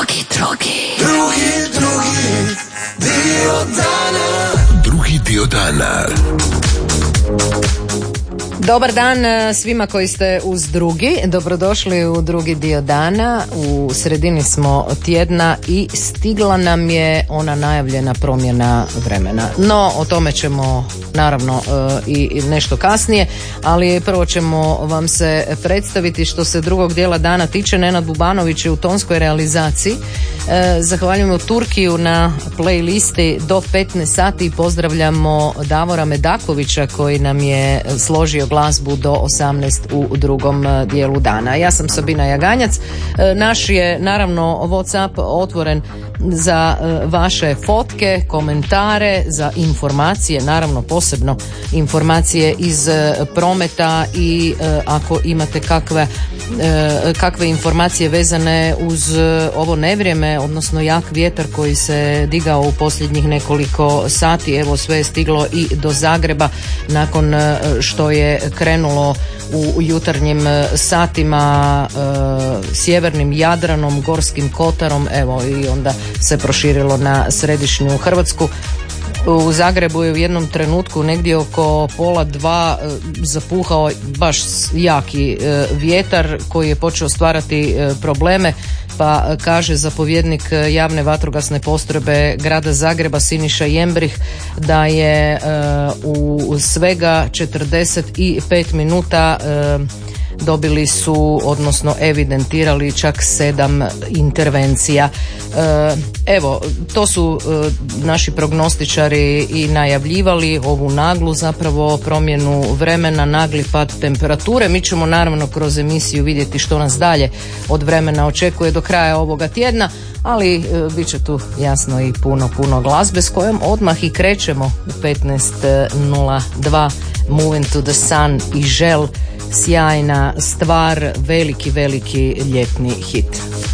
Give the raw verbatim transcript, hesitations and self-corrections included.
Drugi, drugi. Drugi, drugi dio dana. Drugi dio dana. Dobar dan svima koji ste uz drugi. Dobrodošli u drugi dio dana. U sredini smo tjedna i stigla nam je ona najavljena promjena vremena. No, o tome ćemo naravno i nešto kasnije, ali prvo ćemo vam se predstaviti što se drugog dijela dana tiče. Nenad Bubanović je u tonskoj realizaciji. Zahvaljujemo Turkiju na playlisti do petnaest sati i pozdravljamo Davora Medakovića koji nam je složio glazbu do osamnaest u drugom dijelu dana. Ja sam Sabina Jaganjac. Naš je naravno WhatsApp otvoren za vaše fotke, komentare, za informacije, naravno posebno informacije iz prometa i ako imate kakve, kakve informacije vezane uz ovo nevrijeme, odnosno jak vjetar koji se digao u posljednjih nekoliko sati, evo sve je stiglo i do Zagreba nakon što je krenulo u jutarnjim satima e, sjevernim Jadranom, Gorskim kotarom, evo i onda se proširilo na središnju Hrvatsku. U Zagrebu je u jednom trenutku negdje oko pola dva e, zapuhao baš jaki e, vjetar koji je počeo stvarati e, probleme, pa kaže zapovjednik javne vatrogasne postrojbe grada Zagreba Siniša Jembrih da je e, u svega četrdeset pet minuta e, dobili su, odnosno evidentirali čak sedam intervencija. E, evo, to su e, naši prognostičari i najavljivali ovu naglu zapravo promjenu vremena, nagli pad temperature. Mi ćemo naravno kroz emisiju vidjeti što nas dalje od vremena očekuje do kraja ovoga tjedna, ali e, bit će tu jasno i puno, puno glazbe s kojom odmah i krećemo u petnaest nula dva. Moving to the Sun i Žel, sjajna stvar, veliki, veliki ljetni hit.